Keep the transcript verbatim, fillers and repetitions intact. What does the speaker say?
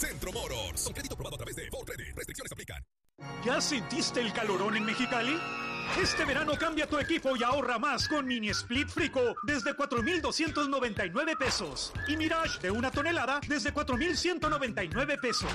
Centro Motors. Con crédito aprobado a través de Ford Credit. Restricciones aplican. ¿Ya sentiste el calorón en Mexicali? Este verano cambia tu equipo y ahorra más con Mini Split Frico desde cuatro mil doscientos noventa y nueve pesos. Y Mirage de una tonelada desde cuatro mil ciento noventa y nueve pesos.